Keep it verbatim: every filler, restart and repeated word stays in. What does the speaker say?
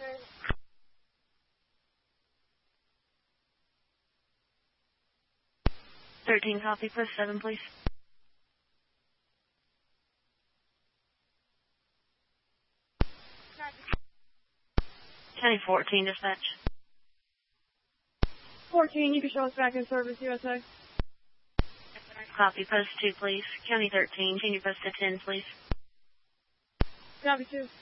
thirteen, copy. Press seven, please. County fourteen, dispatch. fourteen, you can show us back in service, U S A. Copy. Post two, please. County thirteen, can you post to ten, please? Copy two.